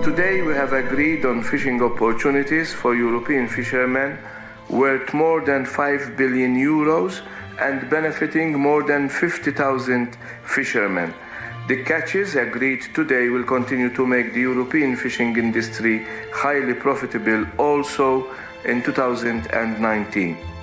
Today we have agreed on fishing opportunities for European fishermen worth more than 5 billion euros and benefiting more than 50,000 fishermen. The catches agreed today will continue to make the European fishing industry highly profitable also in 2019.